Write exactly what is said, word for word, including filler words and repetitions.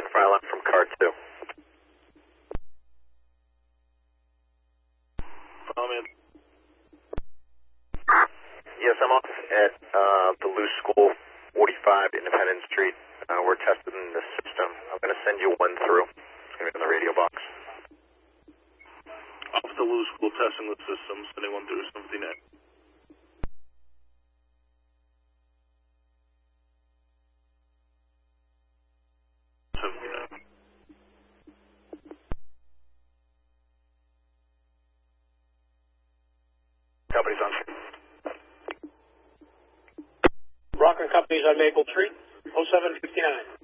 and file out from car two. Follow me. Yes, I'm off at uh, the Loose School, forty-five Independence Street. Uh, we're testing the system. I'm going to send you one through. It's going to be in the radio box. Off the Loose School, testing the system, sending one through seventy net. seventy net. Company's on. Rock and Company's on Maple Street, oh seven fifty-nine.